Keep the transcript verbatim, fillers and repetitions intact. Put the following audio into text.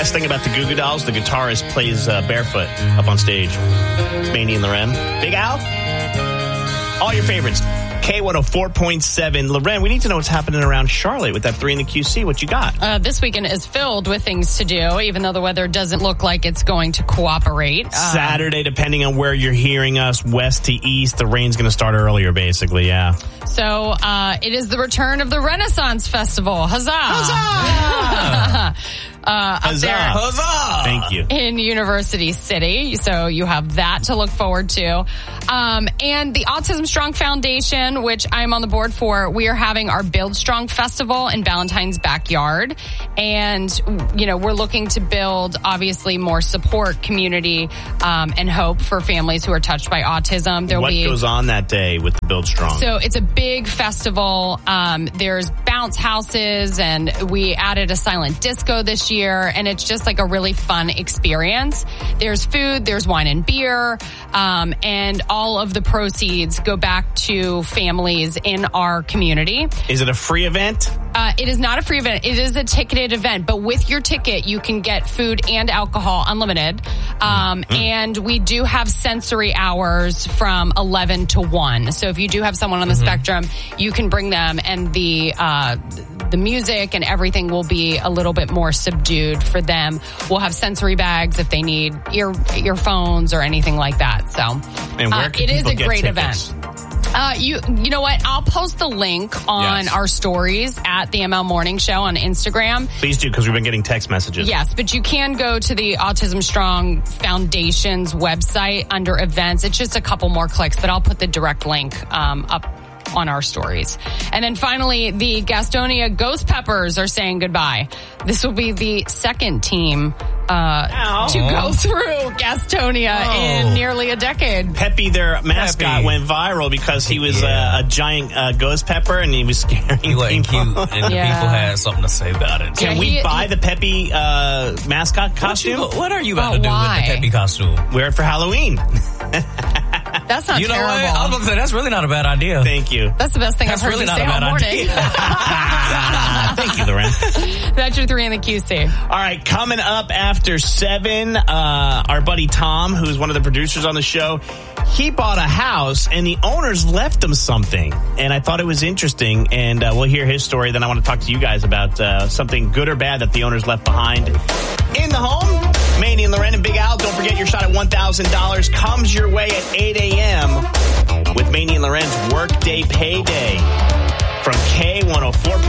best thing about the Goo Goo Dolls, the guitarist plays uh, barefoot up on stage. It's Mandy and Loren. Big Al? All your favorites. K one oh four point seven. Loren, we need to know what's happening around Charlotte with that three in the Q C. What you got? Uh, this weekend is filled with things to do, even though the weather doesn't look like it's going to cooperate. Um, Saturday, depending on where you're hearing us, west to east, the rain's going to start earlier, basically, yeah. So uh, it is the return of the Renaissance Festival. Huzzah! Huzzah! Uh, up Huzzah. there Huzzah! Thank you. In University City. So you have that to look forward to. Um, and the Autism Strong Foundation, which I'm on the board for, we are having our Build Strong Festival in Valentine's backyard. And, you know, we're looking to build, obviously, more support, community, um, and hope for families who are touched by autism. There'll what be, goes on that day with the Build Strong? So it's a big festival. Um, there's bounce houses, and we added a silent disco this year. Year, and it's just like a really fun experience. There's food, there's wine and beer, um, and all of the proceeds go back to families in our community. Is it a free event? Uh, it is not a free event. It is a ticketed event, but with your ticket, you can get food and alcohol unlimited. Um, mm-hmm. And we do have sensory hours from eleven to one. So if you do have someone on the mm-hmm. spectrum, you can bring them, and the uh, the music and everything will be a little bit more subdued for them. We'll have sensory bags if they need ear earphones or anything like that. So and where uh, can it is a great tickets? event. Uh, you, you know what? I'll post the link on yes. our stories at the M L Morning Show on Instagram. Please do, because we've been getting text messages. Yes, but you can go to the Autism Strong Foundation's website under events. It's just a couple more clicks, but I'll put the direct link um, up on our stories. And then finally, the Gastonia Ghost Peppers are saying goodbye. This will be the second team uh, to go through Gastonia oh. in nearly a decade. Peppy, their mascot, Peppy. went viral because he was yeah. uh, a giant uh, ghost pepper, and he was scaring he wasn't people. Cute, and yeah. people had something to say about it. Can yeah, we he, buy he, the Peppy uh, mascot costume? What, you, what are you about oh, to do why? with the Peppy costume? Wear it for Halloween. That's not you know terrible. What? I was going to say, that's really not a bad idea. Thank you. That's the best thing that's I've heard really you not say a bad all morning. Thank you, Loren. That's your three in the Q C. All right, coming up after seven, uh, our buddy Tom, who's one of the producers on the show, he bought a house and the owners left him something. And I thought it was interesting, and uh, we'll hear his story. Then I want to talk to you guys about uh, something good or bad that the owners left behind in the home. Mandy and Loren and Big Al, don't forget your shot at one thousand dollars comes your way at eight a.m. with Mandy and Loren's Workday Payday from K one oh four.